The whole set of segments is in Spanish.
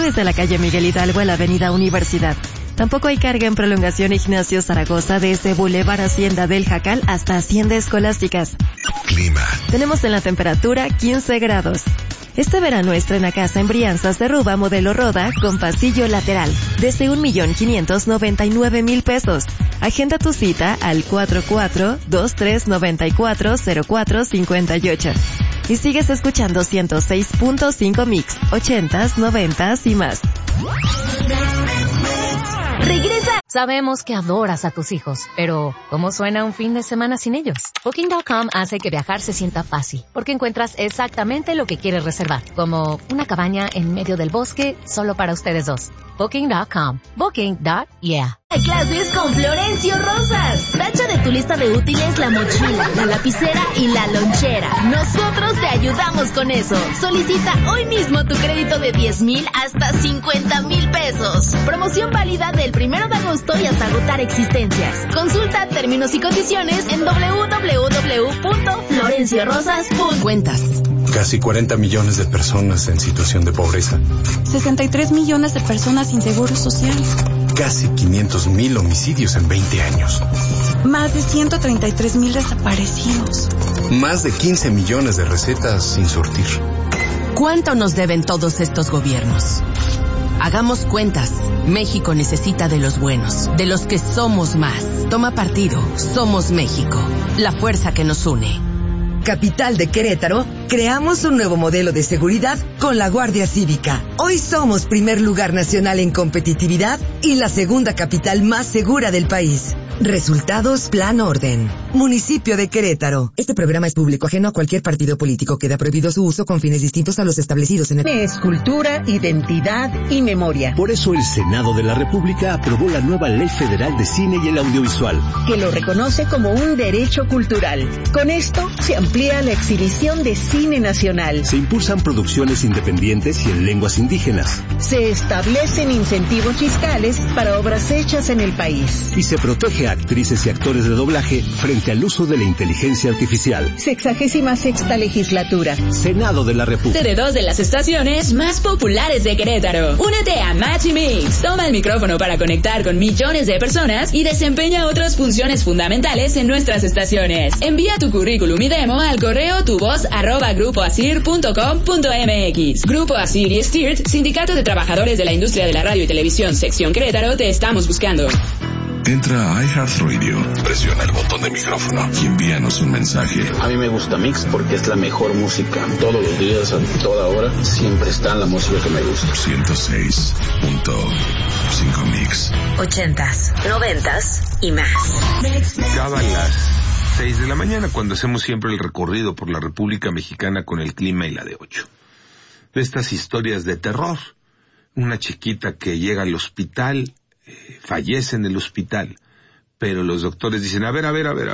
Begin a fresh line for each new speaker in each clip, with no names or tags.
Desde la calle Miguel Hidalgo a la avenida Universidad. Tampoco hay carga en prolongación Ignacio Zaragoza desde Boulevard Hacienda del Jacal hasta Hacienda Escolásticas.
Clima.
Tenemos en la temperatura 15 grados. Este verano estrena casa en Brianzas de Ruba modelo Roda con pasillo lateral desde 1,599,000 pesos. Agenda tu cita al 44-2394-0458. Y sigues escuchando 106.5 Mix, 80s, 90s y más.
¡Regresa! Sabemos que adoras a tus hijos, pero ¿cómo suena un fin de semana sin ellos? Booking.com hace que viajar se sienta fácil, porque encuentras exactamente lo que quieres reservar, como una cabaña en medio del bosque solo para ustedes dos. Booking.com. Booking.yeah.
Clases con Florencio Rosas. Tacha de tu lista de útiles la mochila, la lapicera y la lonchera. Nosotros te ayudamos con eso. Solicita hoy mismo tu crédito de 10,000 hasta 50,000 pesos. Promoción válida del 1 de agosto y hasta agotar existencias. Consulta términos y condiciones en www.florenciorosas.com.
Cuentas.
Casi 40 millones de personas en situación de pobreza.
63 millones de personas sin seguro social.
Casi 500,000 homicidios en 20 años.
Más de 133,000 desaparecidos.
Más de 15 millones de recetas sin surtir.
¿Cuánto nos deben todos estos gobiernos? Hagamos cuentas. México necesita de los buenos, de los que somos más. Toma partido. Somos México. La fuerza que nos une.
Capital de Querétaro, creamos un nuevo modelo de seguridad con la Guardia Cívica. Hoy somos primer lugar nacional en competitividad y la segunda capital más segura del país. Resultados Plan Orden. Municipio de Querétaro. Este programa es público ajeno a cualquier partido político. Queda prohibido su uso con fines distintos a los establecidos en el...
Es cultura, identidad y memoria.
Por eso el Senado de la República aprobó la nueva Ley Federal de Cine y el Audiovisual,
que lo reconoce como un derecho cultural. Con esto se amplía la exhibición de cine nacional.
Se impulsan producciones independientes y en lenguas indígenas.
Se establecen incentivos fiscales para obras hechas en el país.
Y se protege a actrices y actores de doblaje frente al uso de la inteligencia artificial.
66ª legislatura.
Senado de la República.
De dos de las estaciones más populares de Querétaro. Únete a Match y Mix. Toma el micrófono para conectar con millones de personas y desempeña otras funciones fundamentales en nuestras estaciones. Envía tu currículum y demo al correo tuvoz@grupoasir.com.mx. Grupo Asir y Stirt, Sindicato de Trabajadores de la Industria de la Radio y Televisión, Sección Querétaro, te estamos buscando.
Entra a iHeartRadio, presiona el botón de micrófono y envíanos un mensaje.
A mí me gusta Mix porque es la mejor música. Todos los días, a toda hora, siempre está la música que me gusta.
106.5 Mix.
80s, 90s y más.
Acaban las 6 de la mañana cuando hacemos siempre el recorrido por la República Mexicana con el clima y la de 8. De estas historias de terror. Una chiquita que llega al hospital, fallece en el hospital, pero los doctores dicen, a ver.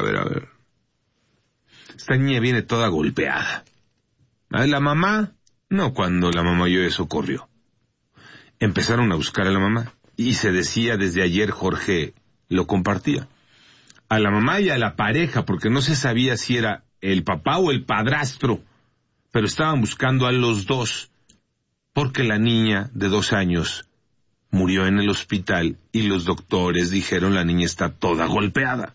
Esta niña viene toda golpeada. ¿La mamá? No, cuando la mamá oyó eso, corrió. Empezaron a buscar a la mamá, y se decía desde ayer, Jorge lo compartía, a la mamá y a la pareja, porque no se sabía si era el papá o el padrastro, pero estaban buscando a los dos, porque la niña de 2 años murió en el hospital y los doctores dijeron la niña está toda golpeada.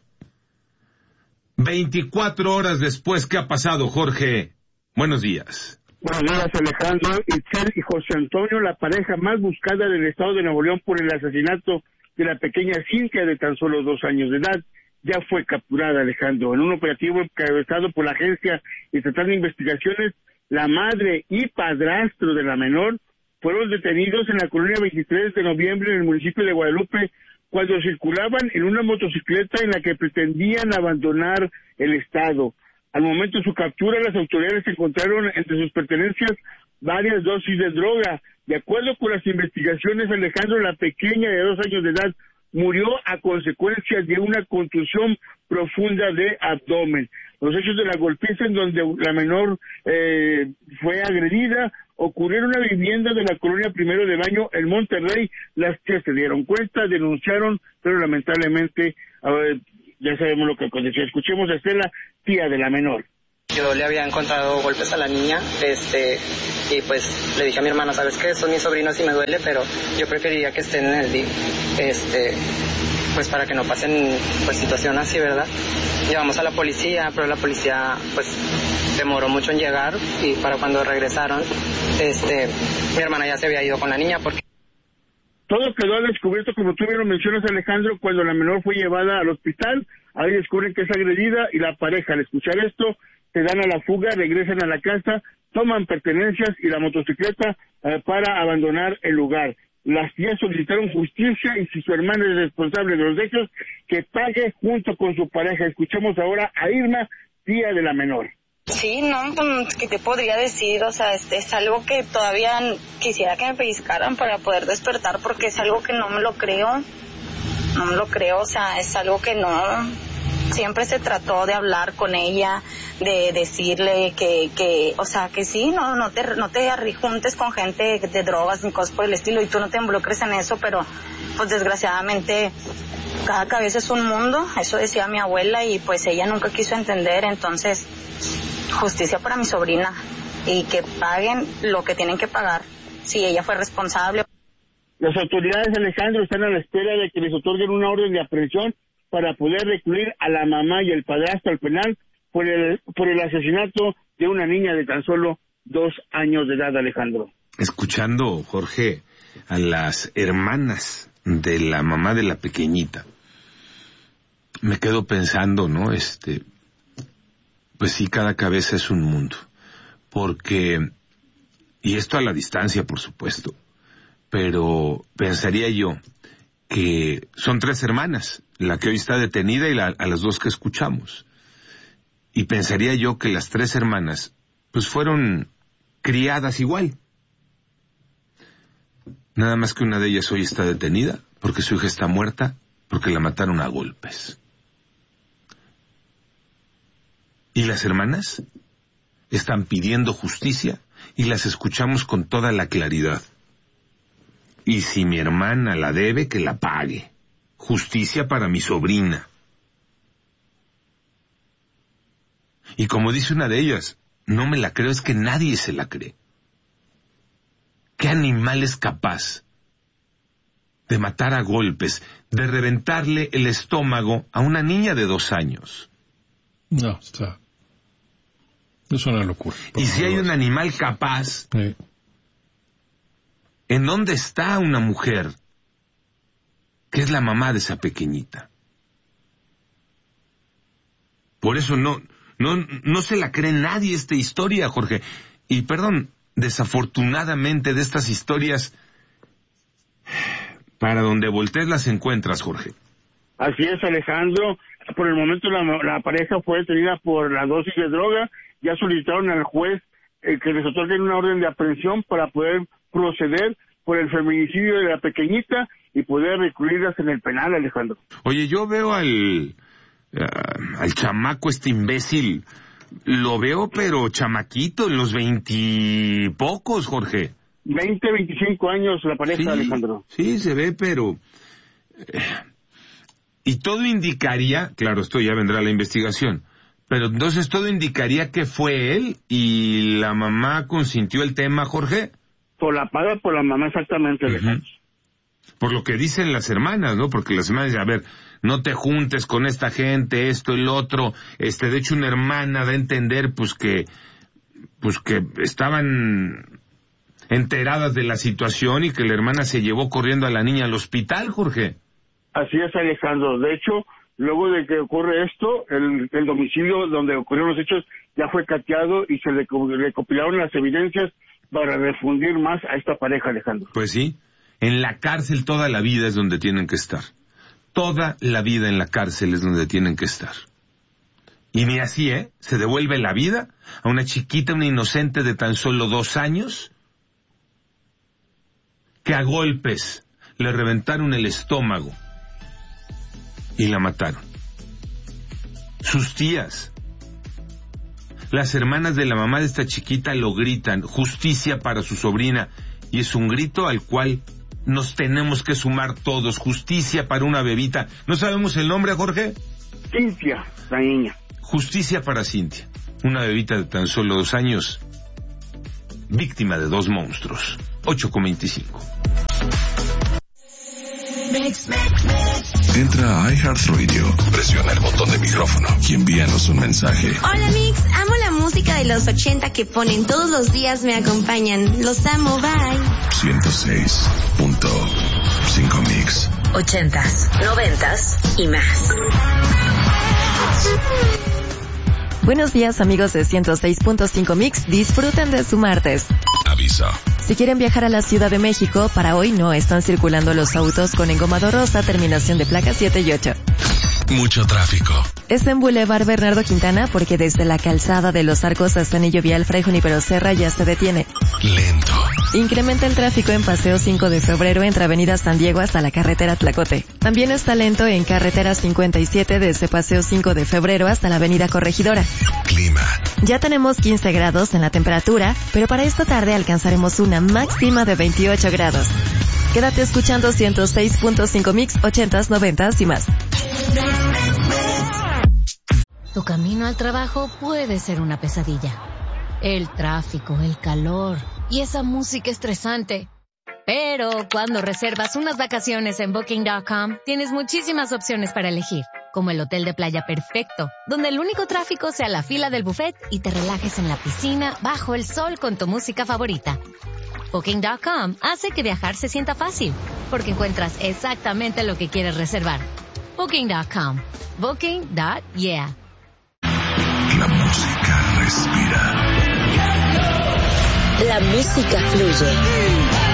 24 horas después, ¿qué ha pasado, Jorge? Buenos días.
Buenos días, Alejandro. Itzel y José Antonio, la pareja más buscada del estado de Nuevo León por el asesinato de la pequeña Cintia de tan solo 2 años de edad, ya fue capturada, Alejandro. En un operativo encabezado por la Agencia Estatal de Investigaciones, la madre y padrastro de la menor fueron detenidos en la colonia 23 de noviembre en el municipio de Guadalupe cuando circulaban en una motocicleta en la que pretendían abandonar el estado. Al momento de su captura, las autoridades encontraron entre sus pertenencias varias dosis de droga. De acuerdo con las investigaciones, Alejandro, la pequeña de 2 años de edad murió a consecuencia de una contusión profunda de abdomen. Los hechos de la golpiza en donde la menor fue agredida ocurrieron en una vivienda de la colonia Primero de Baño en Monterrey. Las que se dieron cuenta denunciaron, pero lamentablemente ya sabemos lo que aconteció. Escuchemos a Estela, tía de la menor.
Yo le había encontrado golpes a la niña, y pues le dije a mi hermana, ¿sabes qué? Son mis sobrinos y me duele, pero yo preferiría que estén en el DIF, pues para que no pasen pues situación así, ¿verdad? Llevamos a la policía, pero la policía pues demoró mucho en llegar, y para cuando regresaron, mi hermana ya se había ido con la niña porque...
Todo quedó al descubierto, como tú bien lo mencionas, Alejandro, cuando la menor fue llevada al hospital. Ahí descubren que es agredida y la pareja, al escuchar esto, se dan a la fuga, regresan a la casa, toman pertenencias y la motocicleta para abandonar el lugar. Las tías solicitaron justicia y si su hermana es responsable de los hechos, que pague junto con su pareja. Escuchamos ahora a Irma, tía de la menor.
Sí, no, pues, ¿qué te podría decir? O sea, es algo que todavía quisiera que me pellizcaran para poder despertar, porque es algo que no me lo creo. No me lo creo, o sea, es algo que no... Siempre se trató de hablar con ella, de decirle que o sea, que sí, no te juntes con gente de drogas ni cosas por el estilo, y tú no te involucres en eso, pero pues desgraciadamente cada cabeza es un mundo, eso decía mi abuela, y pues ella nunca quiso entender. Entonces, justicia para mi sobrina, y que paguen lo que tienen que pagar, si ella fue responsable.
Las autoridades, Alejandro, están a la espera de que les otorguen una orden de aprehensión para poder recluir a la mamá y el padrastro al penal por el asesinato de una niña de tan solo 2 años de edad, Alejandro.
Escuchando, Jorge, a las hermanas de la mamá de la pequeñita, me quedo pensando, ¿no? Pues sí, cada cabeza es un mundo. Porque, y esto a la distancia, por supuesto, pero pensaría yo que son 3 hermanas, la que hoy está detenida y a las 2 que escuchamos. Y pensaría yo que las 3 hermanas, pues fueron criadas igual. Nada más que una de ellas hoy está detenida, porque su hija está muerta, porque la mataron a golpes. Y las hermanas están pidiendo justicia y las escuchamos con toda la claridad. Y si mi hermana la debe, que la pague. Justicia para mi sobrina. Y como dice una de ellas, no me la creo, es que nadie se la cree. ¿Qué animal es capaz de matar a golpes, de reventarle el estómago a una niña de 2 años?
No, es una locura.
Y si hay un animal capaz... Sí. ¿En dónde está una mujer que es la mamá de esa pequeñita? Por eso no se la cree nadie esta historia, Jorge. Y perdón, desafortunadamente de estas historias, para donde voltees las encuentras, Jorge.
Así es, Alejandro. Por el momento la pareja fue detenida por la dosis de droga. Ya solicitaron al juez que les otorguen una orden de aprehensión para poder proceder por el feminicidio de la pequeñita y poder recluirlas en el penal, Alejandro.
Oye, yo veo al chamaco, este imbécil, lo veo pero chamaquito, en los 20 y pocos, Jorge.
20, 25 años la pareja, sí, Alejandro.
Sí, se ve, pero... y todo indicaría, claro, esto ya vendrá la investigación, pero entonces todo indicaría que fue él y la mamá consintió el tema, Jorge.
Por la paga, por la mamá, exactamente.
Por lo que dicen las hermanas, ¿no? Porque las hermanas dicen, a ver, no te juntes con esta gente, esto, el otro. De hecho, una hermana da a entender, pues que estaban enteradas de la situación y que la hermana se llevó corriendo a la niña al hospital, Jorge.
Así es, Alejandro. De hecho, luego de que ocurre esto, el domicilio donde ocurrieron los hechos ya fue cateado y se recopilaron las evidencias para refundir más a esta pareja, Alejandro.
Pues sí, en la cárcel toda la vida es donde tienen que estar. Toda la vida en la cárcel es donde tienen que estar. Y ni así, se devuelve la vida a una chiquita, una inocente de tan solo 2 años, que a golpes le reventaron el estómago y la mataron. Sus tías, las hermanas de la mamá de esta chiquita lo gritan, justicia para su sobrina, y es un grito al cual nos tenemos que sumar todos, justicia para una bebita. ¿No sabemos el nombre, Jorge?
Cintia, la niña.
Justicia para Cintia. Una bebita de tan solo 2 años, víctima de 2 monstruos. 8,25.
Entra a iHeartRadio, presiona el botón de micrófono y envíanos un mensaje.
Hola Mix, amo la música de los 80 que ponen todos los días, me acompañan. Los amo, bye.
106.5 Mix.
80s, 90s y más.
Buenos días amigos de 106.5 Mix, disfruten de su martes.
Aviso.
Si quieren viajar a la Ciudad de México, para hoy no están circulando los autos con engomado rosa, terminación de placas 7 y 8.
Mucho tráfico.
Es en Boulevard Bernardo Quintana porque desde la calzada de Los Arcos hasta Anillo Vial Fray Junípero Serra ya se detiene.
Lento.
Incrementa el tráfico en Paseo 5 de Febrero entre Avenida San Diego hasta la carretera Tlacote. También está lento en Carretera 57 desde Paseo 5 de Febrero hasta la Avenida Corregidora.
Clima.
Ya tenemos 15 grados en la temperatura, pero para esta tarde alcanzaremos una máxima de 28 grados. Quédate escuchando 106.5 Mix, 80s, 90s y más.
Tu camino al trabajo puede ser una pesadilla. El tráfico, el calor y esa música estresante. Pero cuando reservas unas vacaciones en Booking.com, tienes muchísimas opciones para elegir, como el hotel de playa perfecto, donde el único tráfico sea la fila del buffet y te relajes en la piscina bajo el sol con tu música favorita. Booking.com hace que viajar se sienta fácil, porque encuentras exactamente lo que quieres reservar. Booking.com. Booking.yeah.
La música respira.
La música fluye.